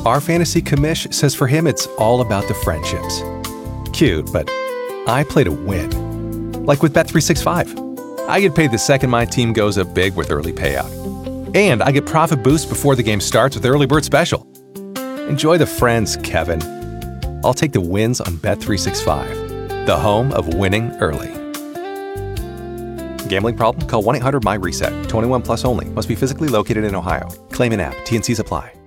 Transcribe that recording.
Our fantasy commish says for him it's all about the friendships. Cute, but I play to win. Like with Bet365. I get paid the second my team goes up big with early payout. And I get profit boost before the game starts with Early Bird Special. Enjoy the friends, Kevin. I'll take the wins on Bet365, the home of winning early. Gambling problem? Call 1-800-MY-RESET. 21 plus only. Must be physically located in Ohio. Claim an app. T&Cs apply.